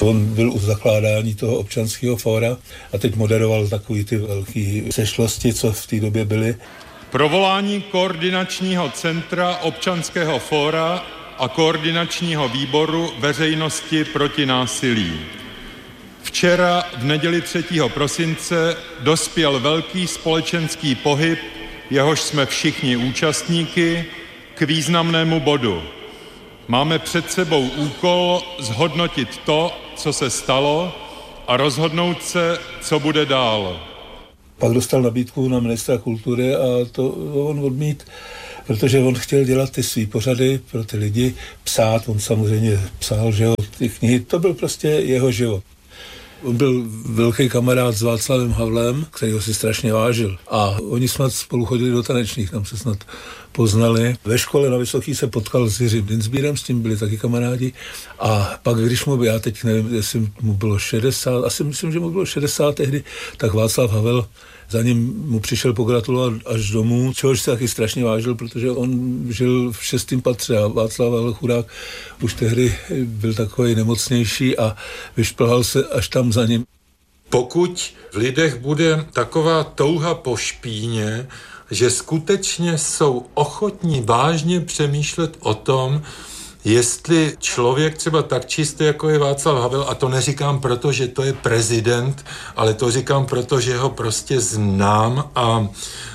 On byl u zakládání toho občanského fóra a teď moderoval takový ty velké sešlosti, co v té době byly. Provolání koordinačního centra občanského fóra a koordinačního výboru veřejnosti proti násilí. Včera v neděli 3. prosince dospěl velký společenský pohyb, jehož jsme všichni účastníky, k významnému bodu. Máme před sebou úkol zhodnotit to, co se stalo, a rozhodnout se, co bude dál. Pak dostal nabídku na ministra kultury a to on odmít, protože on chtěl dělat ty svý pořady pro ty lidi, psát, on samozřejmě psal, že jo, ty knihy, to byl prostě jeho život. On byl velký kamarád s Václavem Havlem, kterýho si strašně vážil. A oni snad spolu chodili do tanečních, tam se snad poznali. Ve škole na Vysoký se potkal s Jiřím Dinsbírem, s tím byli taky kamarádi. A pak, když mu, já teď nevím, jestli mu bylo 60, asi myslím, že mu bylo 60 tehdy, tak Václav Havel za ním mu přišel pogratulovat až domů, čehož se taky strašně vážil, protože on žil v 6. patře a Václav Havel chudák už tehdy byl takový nemocnější a vyšplhal se až tam za ním. Pokud v lidech bude taková touha po špíně, že skutečně jsou ochotní vážně přemýšlet o tom, jestli člověk třeba tak čistý, jako je Václav Havel, a to neříkám proto, že to je prezident, ale to říkám proto, že ho prostě znám a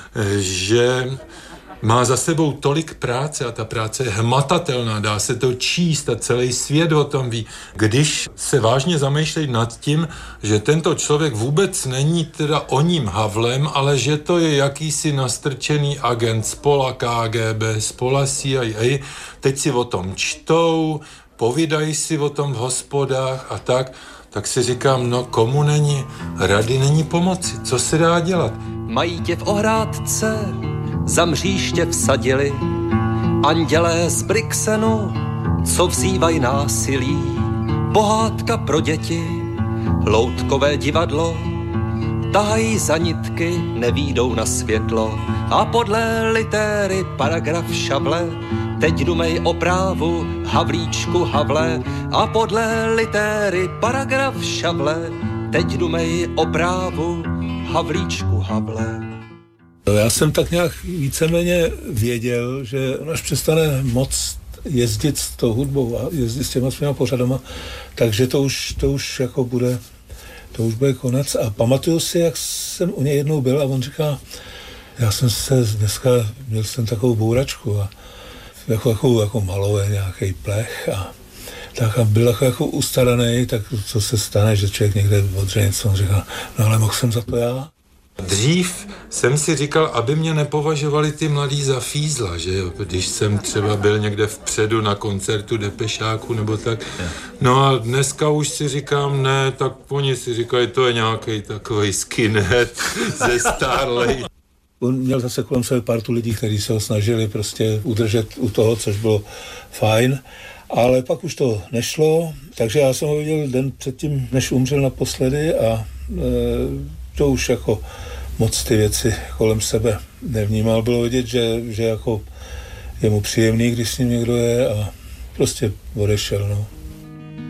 že má za sebou tolik práce a ta práce je hmatatelná, dá se to číst a celý svět o tom ví. Když se vážně zamýšlejí nad tím, že tento člověk vůbec není teda oním Havlem, ale že to je jakýsi nastrčený agent z pola KGB, z pola CIA, teď si o tom čtou, povídají si o tom v hospodách a tak si říkám, no komu není rady, není pomoci, co se dá dělat? Mají tě v ohrádce, za mříště vsadili andělé z Brixenu, co vzývají násilí. Pohádka pro děti, loutkové divadlo, tahají za nitky, nevídou na světlo. A podle litéry paragraf šavle, teď dumej o právu, Havlíčku Havle. A podle litéry paragraf šavle, teď dumej o právu, Havlíčku Havle. Já jsem tak nějak víceméně věděl, že až přestane moc jezdit s tou hudbou a jezdit s těma svýma pořadama, takže to už jako bude, to už bude konec. A pamatuju si, jak jsem u něj jednou byl a on říká, já jsem se dneska, měl jsem takovou bouračku a jako malové nějaký plech a tak a byl jako ustaraný, tak co se stane, že člověk někde odře něco, on říká, no ale mohl jsem za to já. Dřív jsem si říkal, aby mě nepovažovali ty mladí za fízla, že jo, když jsem třeba byl někde vpředu na koncertu Depešáku nebo tak. No a dneska už si říkám, ne, tak oni si říkají, to je nějaký takovej skinhead ze Starley. On měl zase kolem sebe partu lidí, kteří se ho snažili prostě udržet u toho, což bylo fajn, ale pak už to nešlo, takže já jsem ho viděl den předtím, než umřel naposledy a to už jako moc ty věci kolem sebe nevnímal. Bylo vidět, že jako je mu příjemný, když s ním někdo je a prostě odešel, no.